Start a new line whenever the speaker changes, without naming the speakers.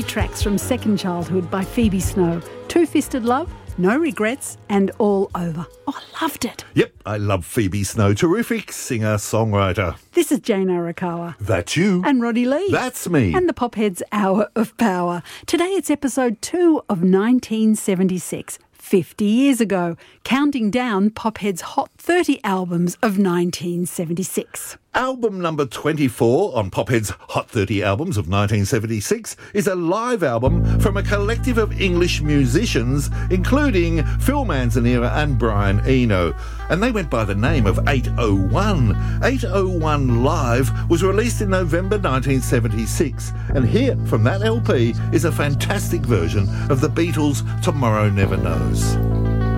tracks from Second Childhood by Phoebe Snow. Two-Fisted Love, No Regrets and All Over. Oh, I loved it.
Yep, I love Phoebe Snow. Terrific singer-songwriter.
This is Jane Arakawa.
That's you.
And Roddy Lee.
That's me.
And the Popheads Hour of Power. Today it's episode 2 of 1976. 50 years ago, counting down Pophead's Hot 30 albums of 1976.
Album number 24 on Pophead's Hot 30 albums of 1976 is a live album from a collective of English musicians, including Phil Manzanera and Brian Eno. And they went by the name of 801. 801 Live was released in November 1976. And here, from that LP, is a fantastic version of the Beatles' Tomorrow Never Knows.